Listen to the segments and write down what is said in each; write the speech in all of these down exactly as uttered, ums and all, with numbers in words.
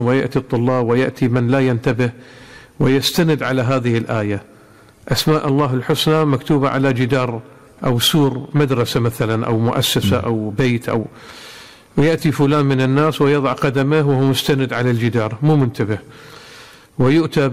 ويأتي الطلاب ويأتي من لا ينتبه ويستند على هذه الآية. أسماء الله الحسنى مكتوبة على جدار أو سور مدرسة مثلا أو مؤسسة أو بيت، أو ويأتي فلان من الناس ويضع قدمه وهو مستند على الجدار مو منتبه، ويؤتى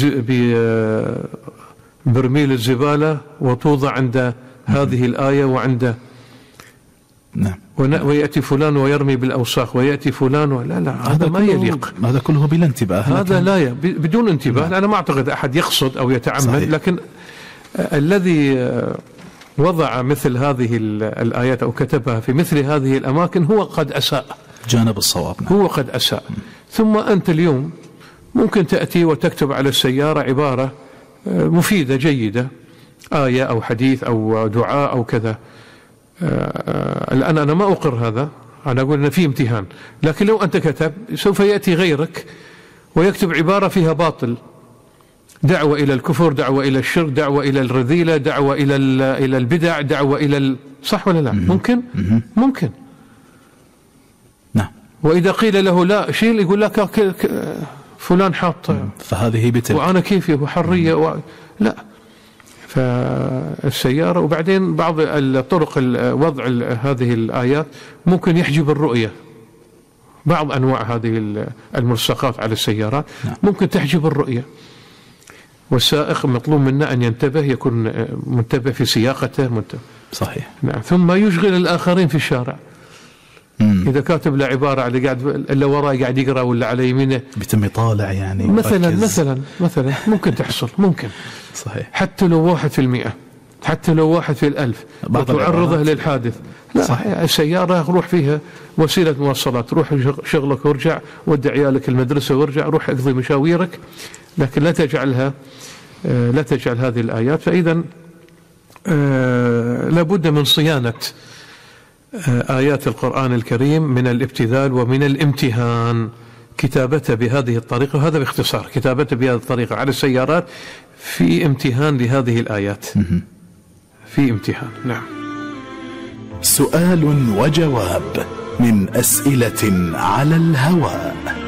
ببرميل الزبالة وتوضع عند هذه الآية وعند نعم. ويأتي فلان ويرمي بالأوساخ، ويأتي فلان و... لا لا هذا ما يليق، هذا كله بلا انتباه، هذا لا ي... بدون انتباه. نعم. أنا ما أعتقد أحد يقصد أو يتعمد. صحيح. لكن الذي وضع مثل هذه الآيات أو كتبها في مثل هذه الأماكن هو قد أساء، جانب الصواب. نعم. هو قد أساء. م. ثم أنت اليوم ممكن تأتي وتكتب على السيارة عبارة مفيدة جيدة، آية أو حديث أو دعاء أو كذا. الآن أنا ما أقر هذا، أنا أقول أن في امتهان، لكن لو أنت كتب سوف يأتي غيرك ويكتب عبارة فيها باطل، دعوة إلى الكفر، دعوة إلى الشرك، دعوة إلى الرذيلة، دعوة إلى إلى البدع، دعوة إلى ال... صح ولا لا؟ ممكن ممكن نعم. وإذا قيل له لا شيل يقول لك فلان حاط، فهذه بتلك وأنا كيفي وحرية و... لا. فالسيارة وبعدين بعض الطرق وضع هذه الآيات ممكن يحجب الرؤية، بعض أنواع هذه الملصقات على السيارات ممكن تحجب الرؤية، والسائق مطلوب منه أن ينتبه، يكون منتبه في سياقته منتبه. صحيح. نعم. ثم يشغل الآخرين في الشارع. مم. إذا كاتب له عبارة على قاعد اللي وراه قاعد يقرأ ولا على يمينه بيتم يطالع يعني مثلا مثلا مثلا ممكن تحصل، ممكن. صحيح. حتى لو واحد في المئة، حتى لو واحد في الألف وتعرضه للحادث. لا. صحيح. السيارة روح فيها وسيلة مواصلات، روح شغلك وارجع، ودع عيالك المدرسة وارجع، روح اقضي مشاويرك، لكن لا تجعلها لا تجعل هذه الآيات. فإذا لابد من صيانة آيات القرآن الكريم من الابتذال ومن الامتهان، كتابته بهذه الطريقة، وهذا باختصار كتابته بهذه الطريقة على السيارات في امتهان لهذه الآيات، في امتهان. نعم. سؤال وجواب من أسئلة على الهواء.